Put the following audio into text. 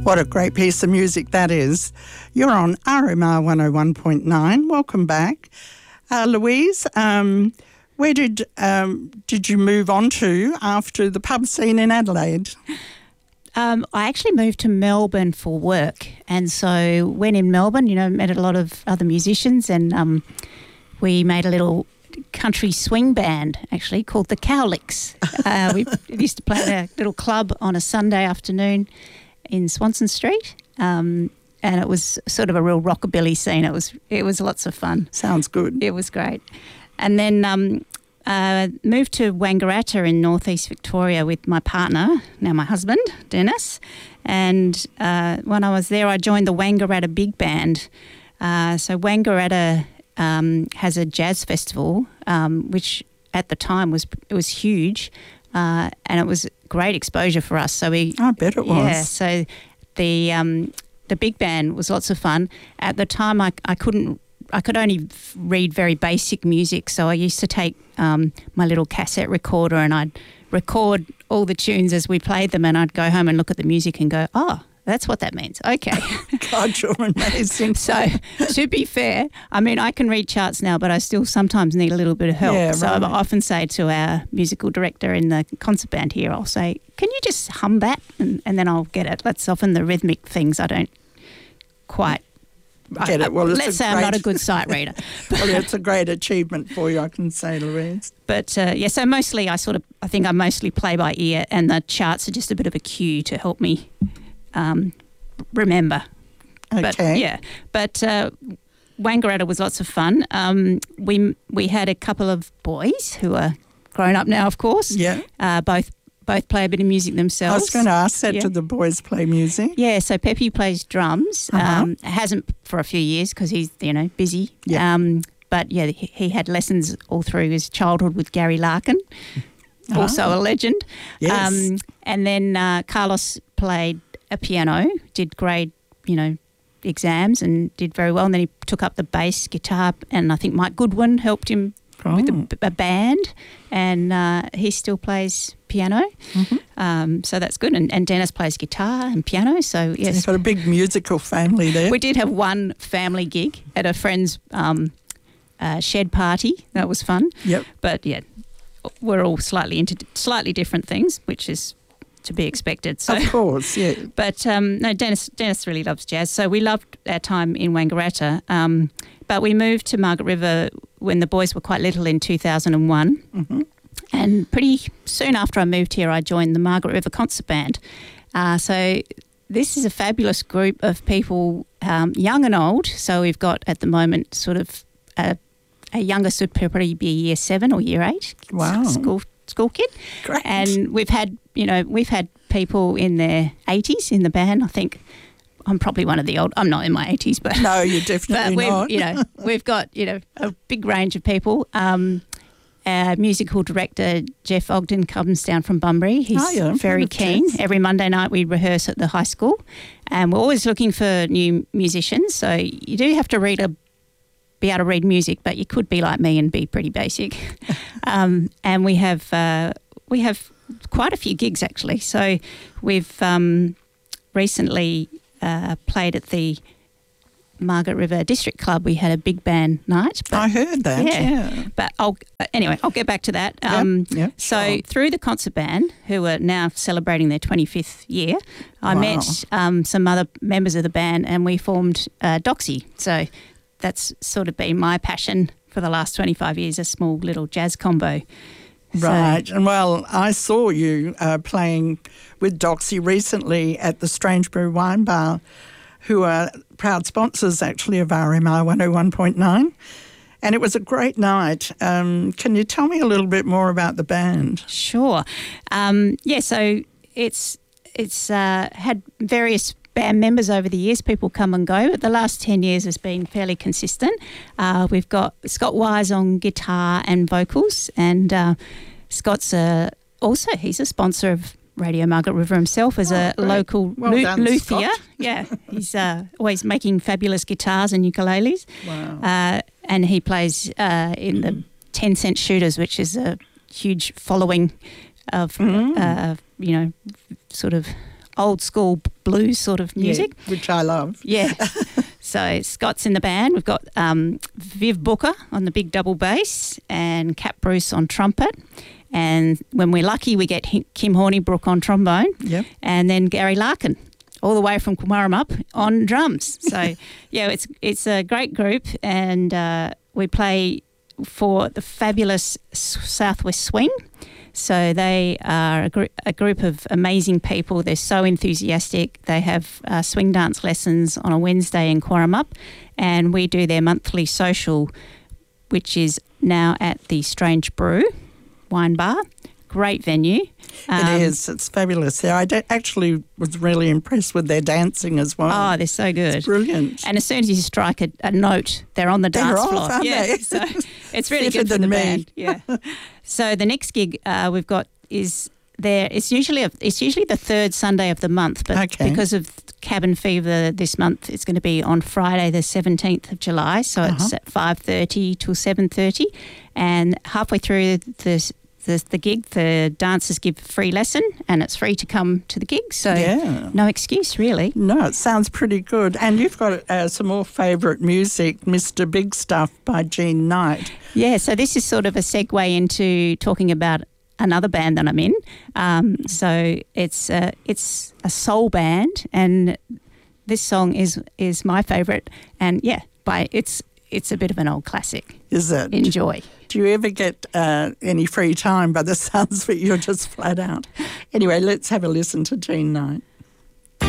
What a great piece of music that is. You're on RMR 101.9. Welcome back. Louise, where did you move on to after the pub scene in Adelaide? I actually moved to Melbourne for work, and so when in Melbourne, met a lot of other musicians, and we made a little country swing band actually called the Cowlicks. We used to play at a little club on a Sunday afternoon in Swanston Street, and it was sort of a real rockabilly scene. It was lots of fun. Sounds good. It was great. And then moved to Wangaratta in northeast Victoria with my partner, now my husband, Dennis. And when I was there, I joined the Wangaratta Big Band. So Wangaratta has a jazz festival, which at the time was huge, and it was great exposure for us. So I bet it was. Yeah. So the big band was lots of fun. At the time, I could only read very basic music, so I used to take my little cassette recorder and I'd record all the tunes as we played them, and I'd go home and look at the music and go, oh, that's what that means. Okay. God, you're amazing. So to be fair, I mean, I can read charts now, but I still sometimes need a little bit of help. Yeah, so right. I often say to our musical director in the concert band here, I'll say, can you just hum that? And then I'll get it. That's often the rhythmic things I don't quite get it. Well, let's say I'm not a good sight reader. Well, it's a great achievement for you, I can say, Louise. But so mostly I think I mostly play by ear, and the charts are just a bit of a cue to help me remember. Okay. But Wangaratta was lots of fun. We had a couple of boys who are grown up now, of course. Yeah. Both play a bit of music themselves. I was going to ask that. Do the boys play music? Yeah, so Pepe plays drums. Hasn't for a few years because he's, busy. Yeah. But, yeah, he had lessons all through his childhood with Gary Larkin, also a legend. Yes. And then Carlos played a piano, did great, exams and did very well. And then he took up the bass guitar, and I think Mike Goodwin helped him with a band, and he still plays piano. Mm-hmm. So that's good. And Dennis plays guitar and piano. So, yes. So you've got a big musical family there. We did have one family gig at a friend's shed party. That was fun. Yep. But, yeah, we're all slightly into slightly different things, which is to be expected. So, of course, yeah. But no, Dennis really loves jazz. So we loved our time in Wangaratta. But we moved to Margaret River when the boys were quite little in 2001. Mm-hmm. And pretty soon after I moved here, I joined the Margaret River Concert Band. So this is a fabulous group of people, young and old. So we've got at the moment sort of a youngest would probably be year 7 or year 8. Wow. School kid. Great. And we've had people in their 80s in the band. I think I'm probably one of the old. I'm not in my 80s, but no, you're definitely not. We've got a big range of people. Our musical director Jeff Ogden comes down from Bunbury. He's very keen. Every Monday night we rehearse at the high school, and we're always looking for new musicians. So you do have to be able to read music, but you could be like me and be pretty basic. And we have quite a few gigs actually. So we've recently played at the Margaret River District Club. We had a big band night. I heard that. Yeah. But I'll get back to that. So through the concert band, who are now celebrating their 25th year, I met some other members of the band, and we formed Doxy. So that's sort of been my passion for the last 25 years, a small little jazz combo. Right. And well, I saw you playing with Doxy recently at the Strangebury Wine Bar, who are proud sponsors actually of RMR 101.9. And it was a great night. Can you tell me a little bit more about the band? Sure. So it's had various band members over the years. People come and go, but the last 10 years has been fairly consistent. We've got Scott Wise on guitar and vocals, and Scott's he's a sponsor of Radio Margaret River himself as a local luthier. Scott. Yeah, he's always making fabulous guitars and ukuleles. Wow. And he plays in the 10 Cent Shooters, which is a huge following of, sort of old school blues sort of music. Yeah, which I love. Yeah. So Scott's in the band. We've got Viv Booker on the big double bass and Cat Bruce on trumpet. And when we're lucky, we get Kim Hornibrook on trombone. Yep. And then Gary Larkin, all the way from Kumaramup, on drums. So, yeah, it's a great group, and we play for the fabulous Southwest Swing. So they are a group of amazing people. They're so enthusiastic. They have swing dance lessons on a Wednesday in Quarramup, and we do their monthly social, which is now at the Strange Brew Wine Bar. Great venue. It is. It's fabulous. Yeah, I actually was really impressed with their dancing as well. Oh, they're so good. It's brilliant. And as soon as you strike a note, they're on the dance floor. Aren't yeah, they? So it's really good for the band. Yeah. So the next gig we've got is there. It's usually the third Sunday of the month, but because of cabin fever this month, it's going to be on Friday the 17th of July. So it's at 5:30 till 7:30, and halfway through the gig, the dancers give a free lesson, and it's free to come to the gig. So no excuse, really. No, it sounds pretty good. And you've got some more favourite music, Mr. Big Stuff by Jean Knight. Yeah, so this is sort of a segue into talking about another band that I'm in. So it's a soul band, and this song is my favourite. And it's a bit of an old classic. Is it? Enjoy. Do you ever get any free time by the sounds of it? You're just flat out. Anyway, let's have a listen to Jean Knight.